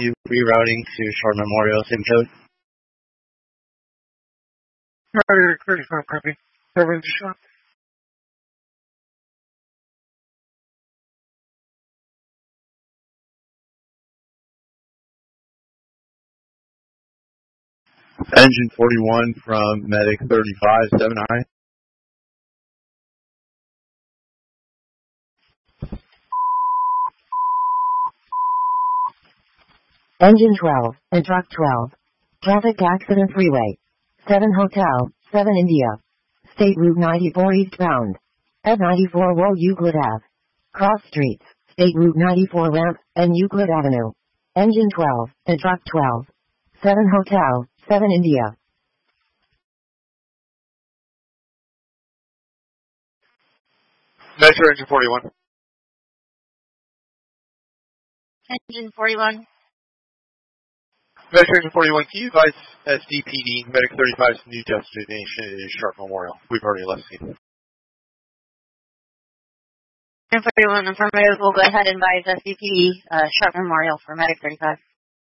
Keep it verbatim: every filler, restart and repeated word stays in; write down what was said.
you rerouting to Short Memorial, same code? Rider thirty-five, copy. Seven shot. Engine forty-one from Medic thirty-five, seven I. Engine twelve, and truck twelve. Traffic accident freeway. seven Hotel, seven India. State Route ninety-four eastbound. F ninety-four Wold Euclid Ave. Cross streets, State Route ninety-four ramp, and Euclid Avenue. Engine twelve, and truck twelve. seven Hotel, seven India. Metro Engine forty-one. Engine forty-one. Metro Engine forty-one, can you advise S D P D, Medic thirty-five's new destination is Sharp Memorial? We've already left scene. Engine forty-one, affirmative. We'll go ahead and advise S D P D, uh, Sharp Memorial for Medic thirty-five.